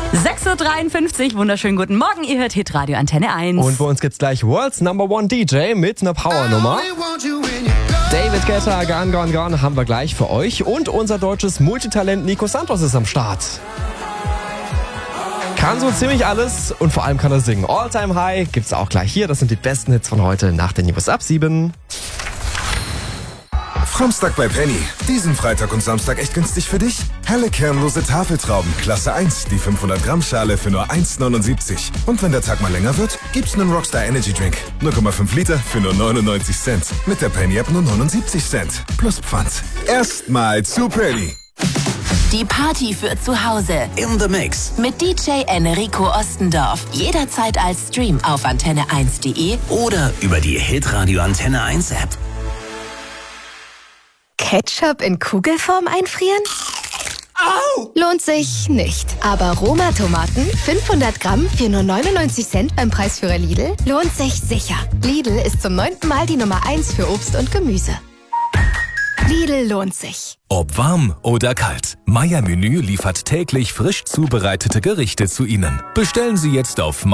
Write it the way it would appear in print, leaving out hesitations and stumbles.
6.53 Uhr, wunderschönen guten Morgen, ihr hört Hitradio Antenne 1. Und bei uns gibt's gleich World's Number One DJ mit einer Powernummer. David Guetta, Gone, Gone, Gone haben wir gleich für euch. Und unser deutsches Multitalent Nico Santos ist am Start. Kann so ziemlich alles und vor allem kann er singen. All Time High gibt's auch gleich hier. Das sind die besten Hits von heute nach den News ab 7. Samstag bei Penny. Diesen Freitag und Samstag echt günstig für dich? Helle kernlose Tafeltrauben, Klasse 1, die 500 Gramm Schale für nur 1,79. Und wenn der Tag mal länger wird, gibt's einen Rockstar Energy Drink. 0,5 Liter für nur 99 Cent. Mit der Penny App nur 79 Cent. Plus Pfand. Erstmal zu Penny. Die Party für zu Hause. In the Mix. Mit DJ Enrico Ostendorf. Jederzeit als Stream auf antenne1.de. Oder über die Hitradio Antenne 1 App. Ketchup in Kugelform einfrieren? Au! Lohnt sich nicht. Aber Roma-Tomaten, 500 Gramm für nur 99 Cent beim Preisführer Lidl, lohnt sich sicher. Lidl ist zum 9. Mal die Nummer 1 für Obst und Gemüse. Lidl lohnt sich. Ob warm oder kalt, Meier Menü liefert täglich frisch zubereitete Gerichte zu Ihnen. Bestellen Sie jetzt auf